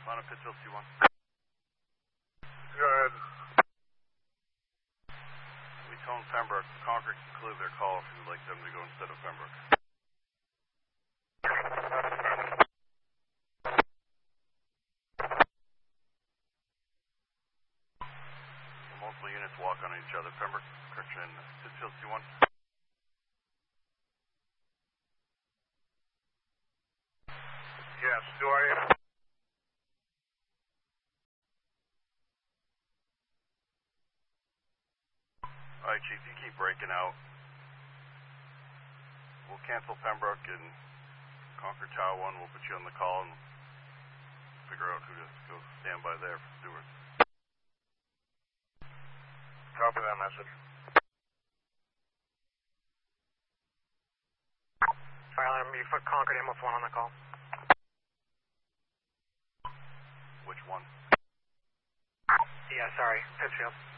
Line up Pittsfield C1. Go ahead. We told Pembroke, Concord can clear their call if you'd like them to go instead of Pembroke. Multiple units walk on each other. Pembroke, correction, Pittsfield C1. Yes, do I? Alright, Chief, you keep breaking out. We'll cancel Pembroke and Concord Tower 1. We'll put you on the call and figure out who to go stand by there for Stewart. Copy that message. Fire alarm, you put Concord Ambulance 1 on the call. Which one? Yeah, sorry, Pittsfield.